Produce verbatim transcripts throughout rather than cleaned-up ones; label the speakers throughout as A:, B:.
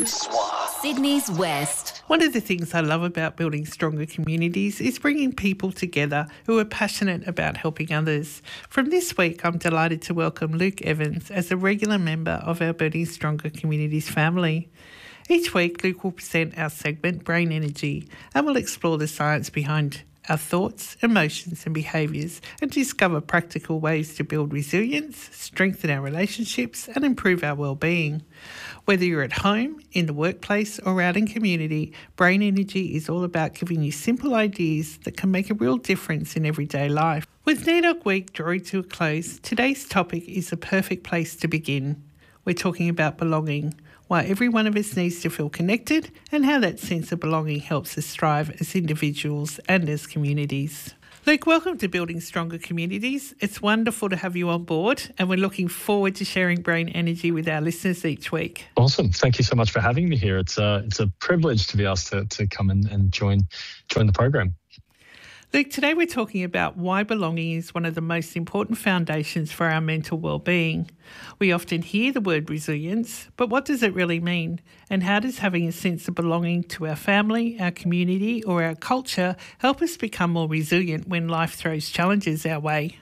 A: Sydney's West.
B: One of the things I love about building stronger communities is bringing people together who are passionate about helping others. From this week, I'm delighted to welcome Luke Evans as a regular member of our Building Stronger Communities family. Each week, Luke will present our segment, Brain Energy, and we'll explore the science behind our thoughts, emotions and behaviours and discover practical ways to build resilience, strengthen our relationships and improve our well-being. Whether you're at home, in the workplace or out in community, Brain Energy is all about giving you simple ideas that can make a real difference in everyday life. With N A D O C Week drawing to a close, today's topic is the perfect place to begin. We're talking about belonging, why every one of us needs to feel connected and how that sense of belonging helps us thrive as individuals and as communities. Luke, welcome to Building Stronger Communities. It's wonderful to have you on board and we're looking forward to sharing Brain Energy with our listeners each week.
C: Awesome. Thank you so much for having me here. It's a, it's a privilege to be asked to, to come in and join, join the program.
B: Luke, today we're talking about why belonging is one of the most important foundations for our mental well-being. We often hear the word resilience, but what does it really mean? And how does having a sense of belonging to our family, our community or our culture help us become more resilient when life throws challenges our way?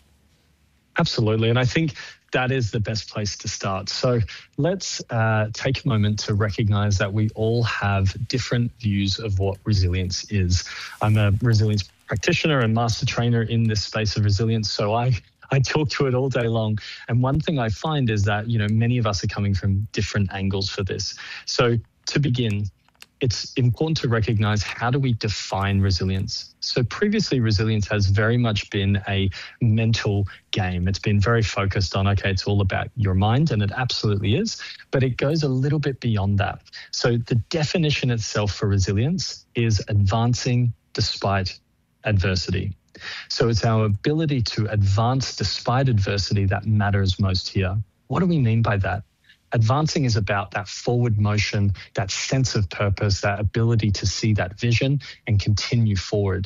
C: Absolutely. And I think that is the best place to start. So let's uh, take a moment to recognise that we all have different views of what resilience is. I'm a resilience practitioner and master trainer in this space of resilience, so I I talk to it all day long. And one thing I find is that, you know, many of us are coming from different angles for this. So to begin, it's important to recognize, how do we define resilience? So previously, resilience has very much been a mental game. It's been very focused on, okay, it's all about your mind, and it absolutely is, but it goes a little bit beyond that. So the definition itself for resilience is advancing despite adversity. So it's our ability to advance despite adversity that matters most here. What do we mean by that? Advancing is about that forward motion, that sense of purpose, that ability to see that vision and continue forward.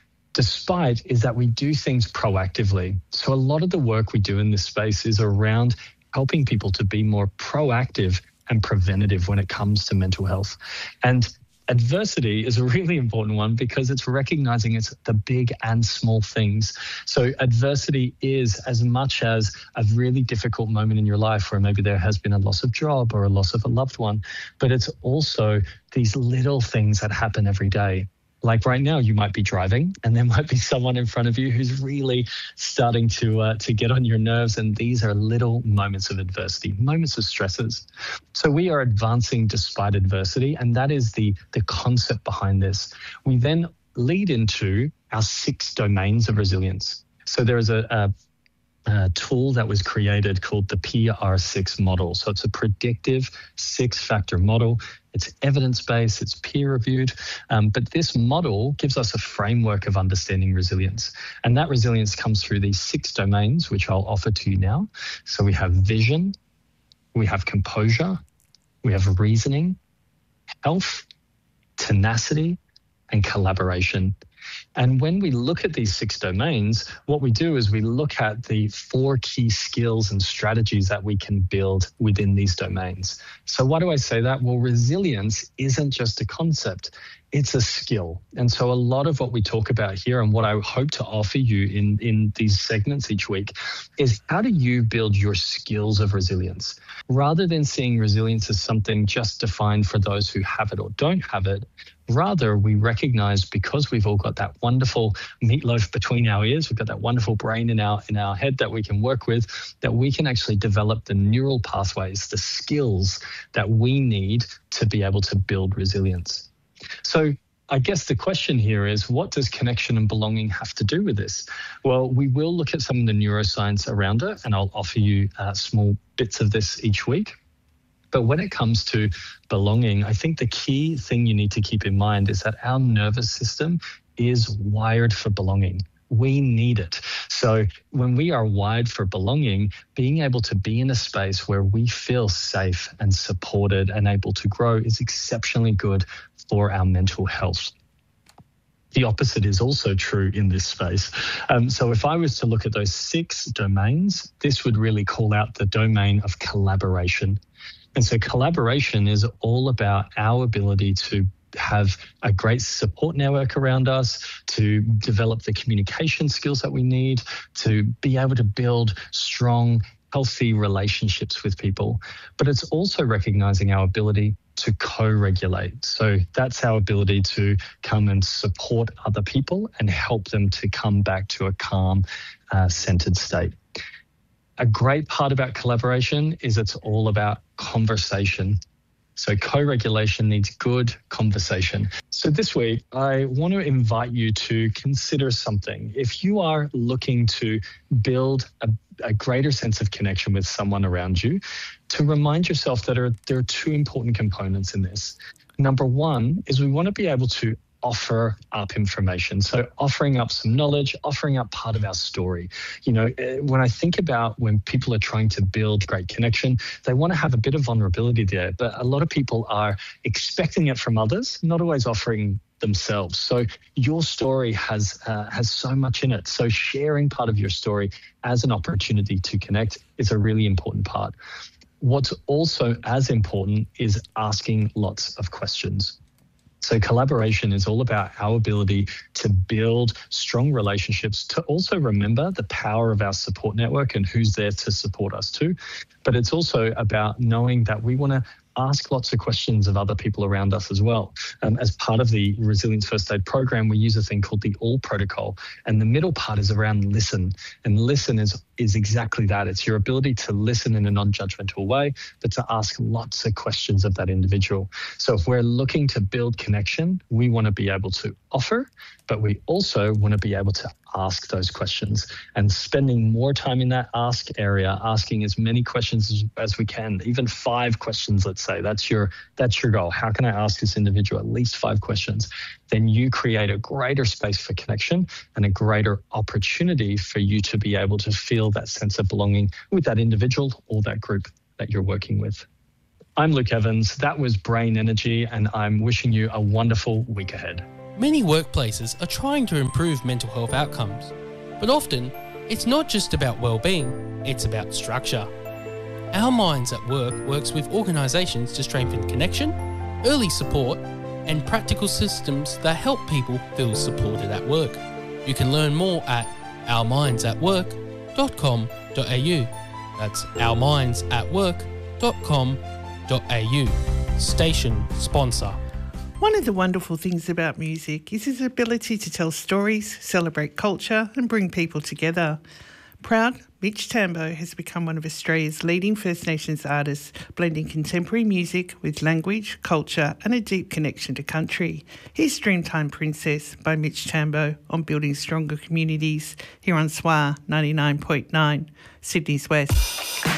C: Despite is that we do things proactively. So a lot of the work we do in this space is around helping people to be more proactive and preventative when it comes to mental health. And adversity is a really important one because it's recognizing it's the big and small things. So adversity is as much as a really difficult moment in your life where maybe there has been a loss of job or a loss of a loved one, but it's also these little things that happen every day. Like right now, you might be driving and there might be someone in front of you who's really starting to uh, to get on your nerves. And these are little moments of adversity, moments of stresses. So we are advancing despite adversity. And that is the, the concept behind this. We then lead into our six domains of resilience. So there is a, a A tool that was created called the P R six model. So it's a predictive six-factor model. It's evidence-based, it's peer-reviewed, um, but this model gives us a framework of understanding resilience. And that resilience comes through these six domains, which I'll offer to you now. So we have vision, we have composure, we have reasoning, health, tenacity, and collaboration. And when we look at these six domains, what we do is we look at the four key skills and strategies that we can build within these domains. So why do I say that? Well, resilience isn't just a concept, it's a skill. And so a lot of what we talk about here and what I hope to offer you in, in these segments each week is, how do you build your skills of resilience? Rather than seeing resilience as something just defined for those who have it or don't have it, rather, we recognize, because we've all got that wonderful meatloaf between our ears, we've got that wonderful brain in our in our head that we can work with, that we can actually develop the neural pathways, the skills that we need to be able to build resilience. So I guess the question here is, what does connection and belonging have to do with this? Well, we will look at some of the neuroscience around it, and I'll offer you uh, small bits of this each week. But when it comes to belonging, I think the key thing you need to keep in mind is that our nervous system is wired for belonging. We need it. So when we are wired for belonging, being able to be in a space where we feel safe and supported and able to grow is exceptionally good for our mental health. The opposite is also true in this space. Um, so if I was to look at those six domains, this would really call out the domain of collaboration. And so collaboration is all about our ability to have a great support network around us, to develop the communication skills that we need, to be able to build strong, healthy relationships with people. But it's also recognizing our ability to co-regulate. So that's our ability to come and support other people and help them to come back to a calm, uh, centered state. A great part about collaboration is it's all about conversation. So co-regulation needs good conversation. So this week, I want to invite you to consider something. If you are looking to build a, a greater sense of connection with someone around you, to remind yourself that are, there are two important components in this. Number one is we want to be able to offer up information. So offering up some knowledge, offering up part of our story. You know, when I think about when people are trying to build great connection, they want to have a bit of vulnerability there, but a lot of people are expecting it from others, not always offering themselves. So your story has uh, has so much in it. So sharing part of your story as an opportunity to connect is a really important part. What's also as important is asking lots of questions. So collaboration is all about our ability to build strong relationships, to also remember the power of our support network and who's there to support us too. But it's also about knowing that we want to ask lots of questions of other people around us as well. Um, as part of the Resilience First Aid program, we use a thing called the ALL protocol. And the middle part is around listen. And listen is, is exactly that. It's your ability to listen in a non-judgmental way, but to ask lots of questions of that individual. So if we're looking to build connection, we want to be able to offer, but we also want to be able to ask those questions, and spending more time in that ask area, asking as many questions as, as we can, even five questions, let's say. That's your that's your goal. How can I ask this individual at least five questions? Then you create a greater space for connection and a greater opportunity for you to be able to feel that sense of belonging with that individual or that group that you're working with. I'm Luke Evans. That was Brain Energy, and I'm wishing you a wonderful week ahead.
A: Many workplaces are trying to improve mental health outcomes, but often it's not just about well-being, it's about structure. Our Minds at Work works with organisations to strengthen connection, early support, and practical systems that help people feel supported at work. You can learn more at our minds at work dot com dot a u. That's our minds at work dot com dot a u. Station sponsor.
B: One of the wonderful things about music is its ability to tell stories, celebrate culture and bring people together. Proud, Mitch Tambo has become one of Australia's leading First Nations artists, blending contemporary music with language, culture and a deep connection to country. Here's Dreamtime Princess by Mitch Tambo on Building Stronger Communities here on S W A ninety-nine point nine, Sydney's West.